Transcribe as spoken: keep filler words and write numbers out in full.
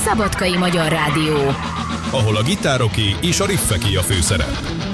Szabadkai Magyar Rádió. Ahol a gitároké és a riffeké a főszerep.